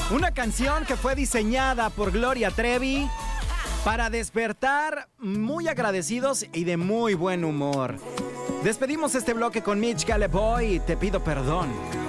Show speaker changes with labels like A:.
A: Una canción que fue diseñada por Gloria Trevi para despertar muy agradecidos y de muy buen humor. Despedimos este bloque con Mitch Galleboy, Te pido perdón.